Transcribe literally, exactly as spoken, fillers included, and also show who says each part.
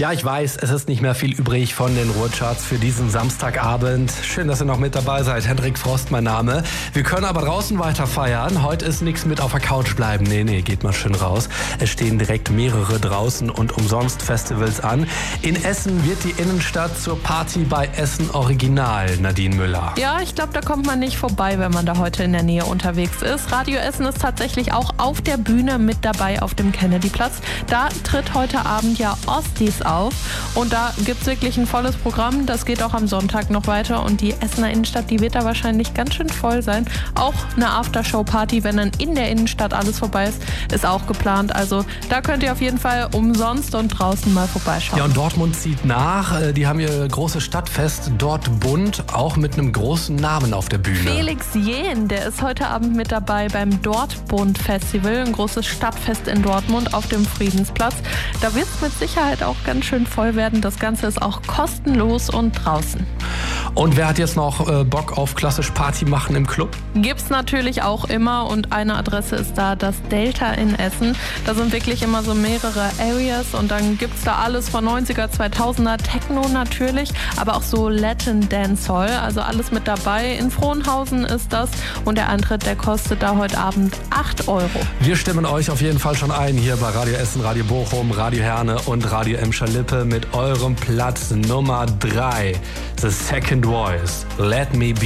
Speaker 1: Ja, ich weiß, es ist nicht mehr viel übrig von den Ruhrcharts für diesen Samstagabend. Schön, dass ihr noch mit dabei seid. Hendrik Frost, mein Name. Wir können aber draußen weiter feiern. Heute ist nichts mit auf der Couch bleiben. Nee, nee, geht mal schön raus. Es stehen direkt mehrere draußen und umsonst Festivals an. In Essen wird die Innenstadt zur Party bei Essen Original, Nadine Müller.
Speaker 2: Ja, ich glaube, da kommt man nicht vorbei, wenn man da heute in der Nähe unterwegs ist. Radio Essen ist tatsächlich auch auf der Bühne mit dabei auf dem Kennedyplatz. Da tritt heute Abend ja Ostis auf und da gibt es wirklich ein volles Programm. Das geht auch am Sonntag noch weiter und die Essener Innenstadt, die wird da wahrscheinlich ganz schön voll sein. Auch eine Aftershow-Party, wenn dann in der Innenstadt alles vorbei ist, ist auch geplant. Also da könnt ihr auf jeden Fall umsonst und draußen mal vorbeischauen.
Speaker 1: Ja, und Dortmund zieht nach. Die haben ihr großes Stadtfest Dortbund, auch mit einem großen Namen auf der Bühne.
Speaker 2: Felix Jähn, der ist heute Abend mit dabei beim Dortbund Festival, ein großes Stadtfest in Dortmund auf dem Friedensplatz. Da wird es mit Sicherheit auch ganz schön voll werden. Das Ganze ist auch kostenlos und draußen.
Speaker 1: Und wer hat jetzt noch äh, Bock auf klassisch Party machen im Club?
Speaker 2: Gibt's natürlich auch immer und eine Adresse ist da, das Delta in Essen. Da sind wirklich immer so mehrere Areas und dann gibt's da alles von neunziger, zweitausender, Techno natürlich, aber auch so Latin Dancehall, also alles mit dabei. In Frohnhausen ist das und der Eintritt, der kostet da heute Abend acht Euro.
Speaker 1: Wir stimmen euch auf jeden Fall schon ein hier bei Radio Essen, Radio Bochum, Radio Herne und Radio Emscher-Lippe mit eurem Platz Nummer drei. The Second Voice. Let me be.